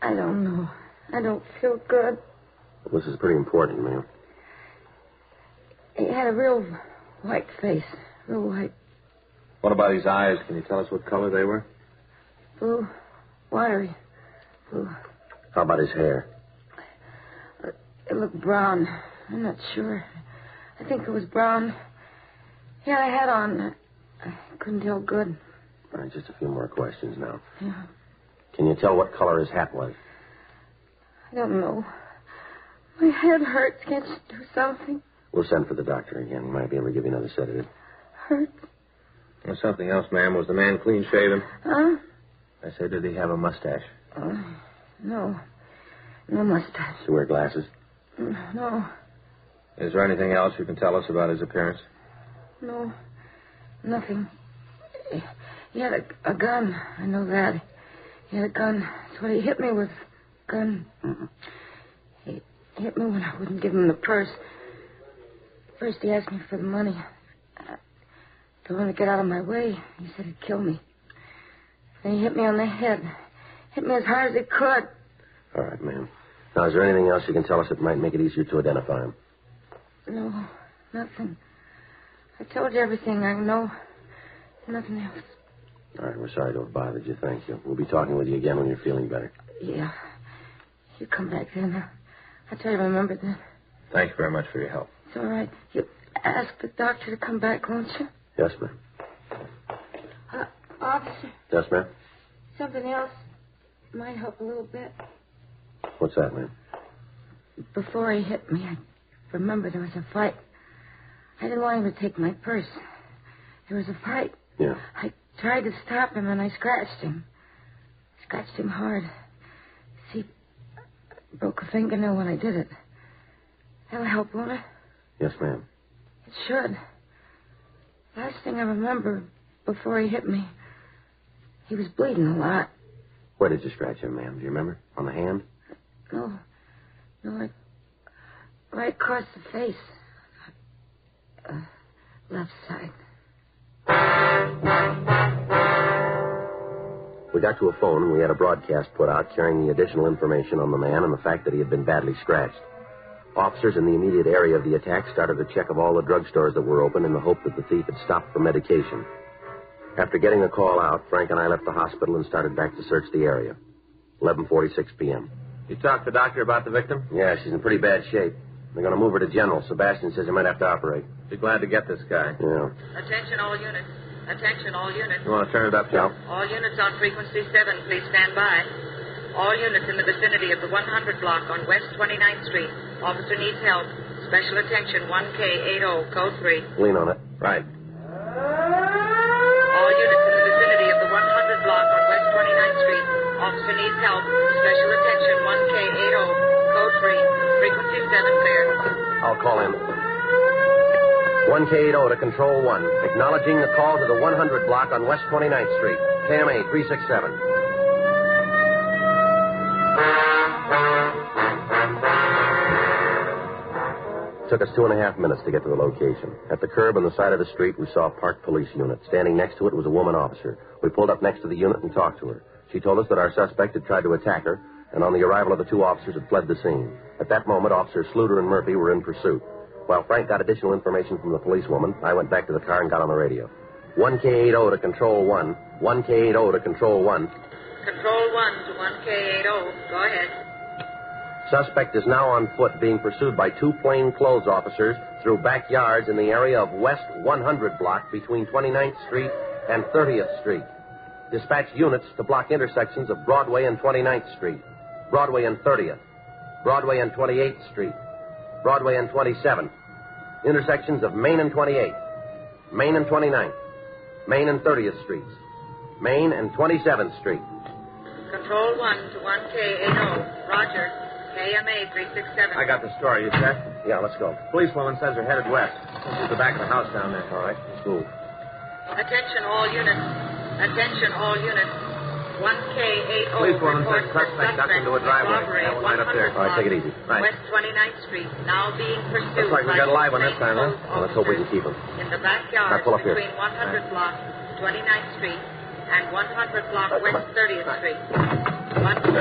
I don't know. I don't feel good. Well, this is pretty important, ma'am. He had a real white face. Real white. What about his eyes? Can you tell us what color they were? Blue. Watery. Blue. How about his hair? It looked brown. I'm not sure. I think it was brown. He had a hat on. I couldn't tell good. All right, just a few more questions now. Yeah. Can you tell what color his hat was? I don't know. My head hurts. Can't you do something? We'll send for the doctor again. He might be able to give you another sedative. Hurts? There's something else, ma'am. Was the man clean-shaven? Huh? I said, did he have a mustache? No. No mustache. Does he wear glasses? No. Is there anything else you can tell us about his appearance? No. Nothing. He had a gun. I know that. He had a gun. That's what he hit me with. Gun. Mm-mm. He hit me when I wouldn't give him the purse. First he asked me for the money. I told him to get out of my way. He said he'd kill me. Then he hit me on the head. Hit me as hard as he could. All right, ma'am. Now, is there anything else you can tell us that might make it easier to identify him? No, nothing. I told you everything I know. Nothing else. All right, we're sorry to have bothered you. Thank you. We'll be talking with you again when you're feeling better. Yeah. You come back then. I'll try to remember then. Thank you very much for your help. It's all right. You ask the doctor to come back, won't you? Yes, ma'am. Officer, Yes, ma'am? something else might help a little bit. What's that, ma'am? Before he hit me, I remember there was a fight. I didn't want him to take my purse. There was a fight. Yeah. I tried to stop him, and I scratched him. Scratched him hard. See, I broke a fingernail when I did it. That'll help, won't it? Yes, ma'am. It should. Last thing I remember before he hit me, he was bleeding a lot. Where did you scratch him, ma'am? Do you remember? On the hand? No, right across the face. Left side. We got to a phone and we had a broadcast put out carrying the additional information on the man and the fact that he had been badly scratched. Officers in the immediate area of the attack started a check of all the drugstores that were open in the hope that the thief had stopped for medication. After getting the call out, Frank and I left the hospital and started back to search the area. 11:46 p.m. You talked to the doctor about the victim? Yeah, she's in pretty bad shape. They're going to move her to General. Sebastian says he might have to operate. Be glad to get this guy. Yeah. Attention all units. Attention all units. You want to turn it up, Joe? All units on frequency 7, please stand by. All units in the vicinity of the 100 block on West 29th Street. Officer needs help. Special attention 1K80, code 3. Lean on it. Right. All units in the vicinity of the 100 block on West 29th Street. Officer needs help. Special attention 1K80, code 3. Frequency 7 clear. I'll call in. 1K80 to Control 1. Acknowledging the call to the 100 block on West 29th Street. KMA 367. It took us 2.5 minutes to get to the location. At the curb on the side of the street, we saw a parked police unit. Standing next to it was a woman officer. We pulled up next to the unit and talked to her. She told us that our suspect had tried to attack her, and on the arrival of the two officers had fled the scene. At that moment, Officers Sluter and Murphy were in pursuit. While Frank got additional information from the policewoman, I went back to the car and got on the radio. 1K80 to Control 1. 1K80 to Control 1. Control 1 to 1K80. Go ahead. Suspect is now on foot being pursued by two plainclothes officers through backyards in the area of West 100 block between 29th Street and 30th Street. Dispatch units to block intersections of Broadway and 29th Street, Broadway and 30th, Broadway and 28th Street, Broadway and 27th, intersections of Main and 28th, Main and 29th, Main and 30th Streets, Main and 27th Street. Control 1 to 1K80. Roger. KMA 367. I got the story. You set? Yeah, let's go. Policewoman says they're headed west. She's the back of the house down there. All right, let's move. Attention all units. Attention all units. 1K80. Policewoman says reports suspect ducked into a driveway. That one right up there. All right, take it easy. Right. West 29th Street. Now being pursued. Looks like we got a live one this time, huh? Well, let's hope we can keep him. In the backyard Now, pull up here. between 100 block 29th Street and 100 block West 30th Street.